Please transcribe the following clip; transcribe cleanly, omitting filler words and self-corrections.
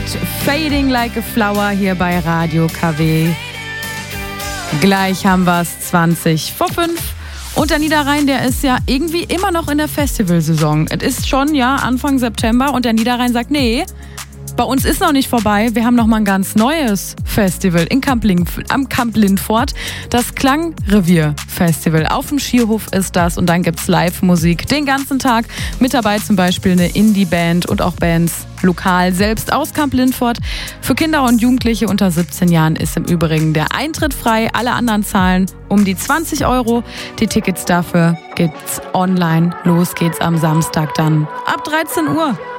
Fading Like a Flower hier bei Radio KW. Gleich haben wir es 20 vor 5. Und der Niederrhein, der ist ja irgendwie immer noch in der Festivalsaison. Es ist schon Anfang September und der Niederrhein sagt, nee, bei uns ist noch nicht vorbei. Wir haben noch mal ein ganz neues Festival am Kamp Lindfort. Das Klangrevier-Festival. Auf dem Schierhof ist das und dann gibt's Live-Musik den ganzen Tag. Mit dabei zum Beispiel eine Indie-Band und auch Bands lokal, selbst aus Kamp Lindfort. Für Kinder und Jugendliche unter 17 Jahren ist im Übrigen der Eintritt frei. Alle anderen zahlen um die 20 €. Die Tickets dafür gibt's online. Los geht's am Samstag dann ab 13 Uhr.